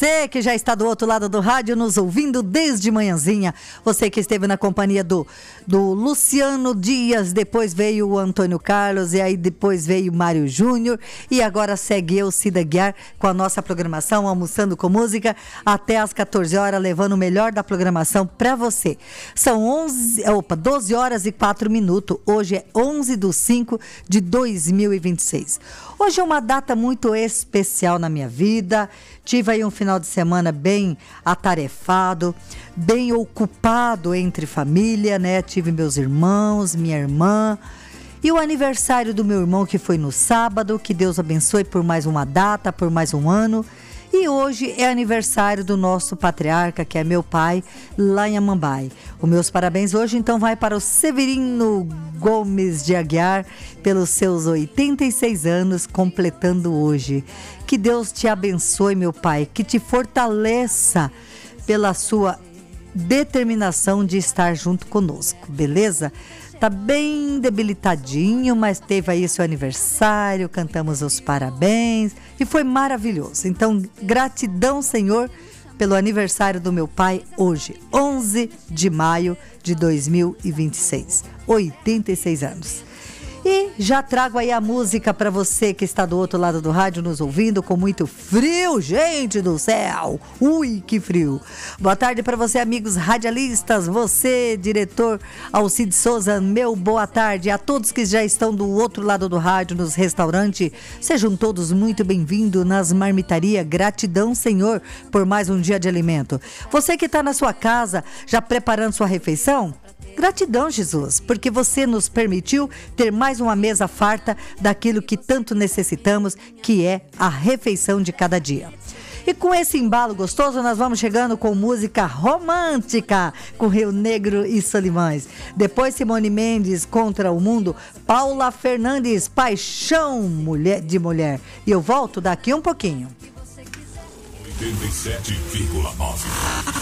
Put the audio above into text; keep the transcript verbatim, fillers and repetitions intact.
você que já está do outro lado do rádio nos ouvindo desde manhãzinha. Você que esteve na companhia do, do Luciano Dias, depois veio o Antônio Carlos e aí depois veio o Mário Júnior e agora segue eu, Cida Guiar, com a nossa programação Almoçando com Música até às quatorze horas, levando o melhor da programação para você. São onze, opa, doze horas e quatro minutos. Hoje é onze de cinco de dois mil e vinte e seis. Hoje é uma data muito especial na minha vida. Tive aí um final de semana bem atarefado, bem ocupado entre família, né? Tive meus irmãos, minha irmã e o aniversário do meu irmão que foi no sábado. Que Deus abençoe por mais uma data, por mais um ano. E hoje é aniversário do nosso patriarca, que é meu pai, lá em Amambai. Os meus parabéns hoje, então, vai para o Severino Gomes de Aguiar, pelos seus oitenta e seis anos, completando hoje. Que Deus te abençoe, meu pai, que te fortaleça pela sua determinação de estar junto conosco, beleza? Tá bem debilitadinho, mas teve aí seu aniversário, cantamos os parabéns e foi maravilhoso. Então, gratidão, Senhor, pelo aniversário do meu pai hoje, onze de maio de dois mil e vinte e seis, oitenta e seis anos. E já trago aí a música para você que está do outro lado do rádio nos ouvindo com muito frio, gente do céu. Ui, que frio. Boa tarde para você, amigos radialistas, você, diretor Alcide Souza, meu boa tarde. A todos que já estão do outro lado do rádio, nos restaurantes, sejam todos muito bem-vindos nas marmitarias. Gratidão, Senhor, por mais um dia de alimento. Você que está na sua casa, já preparando sua refeição? Gratidão, Jesus, porque você nos permitiu ter mais uma mesa farta daquilo que tanto necessitamos, que é a refeição de cada dia. E com esse embalo gostoso, nós vamos chegando com música romântica, com Rio Negro e Solimões. Depois Simone Mendes, Contra o Mundo, Paula Fernandes, Paixão mulher de Mulher. E eu volto daqui um pouquinho. oitenta e sete vírgula nove